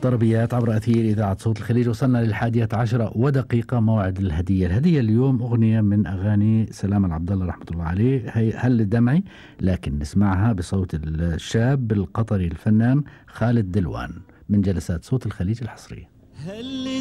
طربيات عبر أثير إذاعة صوت الخليج. وصلنا ل11:01 موعد الهدية اليوم أغنية من أغاني سلام العبد الله رحمة الله عليه، هي هل الدمعي، لكن نسمعها بصوت الشاب القطري الفنان خالد دلوان من جلسات صوت الخليج الحصرية.